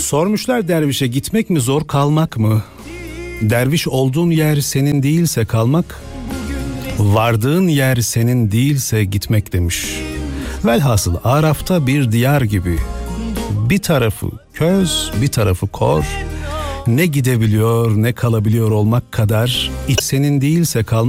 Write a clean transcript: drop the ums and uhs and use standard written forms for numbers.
Sormuşlar dervişe, gitmek mi zor, kalmak mı? Derviş olduğun yer senin değilse kalmak, vardığın yer senin değilse gitmek demiş. Velhasıl Araf'ta bir diyar gibi, bir tarafı köz, bir tarafı kor, ne gidebiliyor ne kalabiliyor olmak kadar, senin değilse kalmak